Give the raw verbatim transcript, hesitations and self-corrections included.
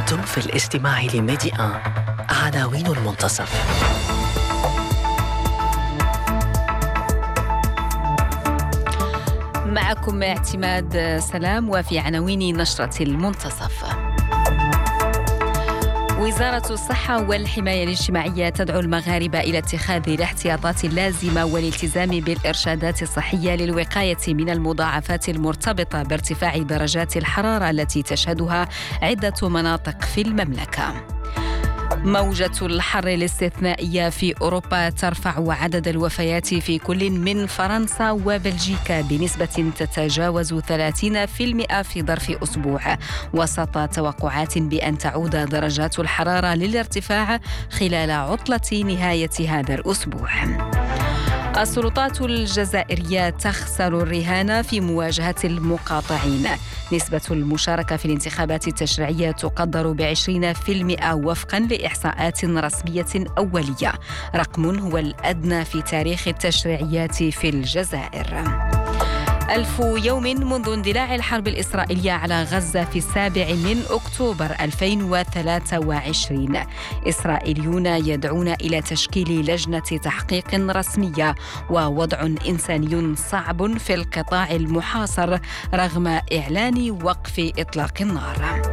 أنتم في الاستماع لميديا عناوين المنتصف. معكم اعتماد سلام، وفي عناوين نشرة المنتصف: وزارة الصحة والحماية الاجتماعية تدعو المغاربة إلى اتخاذ الاحتياطات اللازمة والالتزام بالإرشادات الصحية للوقاية من المضاعفات المرتبطة بارتفاع درجات الحرارة التي تشهدها عدة مناطق في المملكة. موجة الحر الاستثنائية في أوروبا ترفع عدد الوفيات في كل من فرنسا وبلجيكا بنسبة تتجاوز ثلاثين بالمئة في ظرف أسبوع، وسط توقعات بأن تعود درجات الحرارة للارتفاع خلال عطلة نهاية هذا الأسبوع. السلطات الجزائرية تخسر الرهان في مواجهة المقاطعين. نسبة المشاركة في الانتخابات التشريعية تقدر بعشرين بالمئة وفقاً لإحصاءات رسمية أولية، رقم هو الأدنى في تاريخ التشريعيات في الجزائر. ألف يوم منذ اندلاع الحرب الإسرائيلية على غزة في السابع من أكتوبر ألفين وثلاثة وعشرين. إسرائيليون يدعون إلى تشكيل لجنة تحقيق رسمية ووضع إنساني صعب في القطاع المحاصر رغم إعلان وقف إطلاق النار.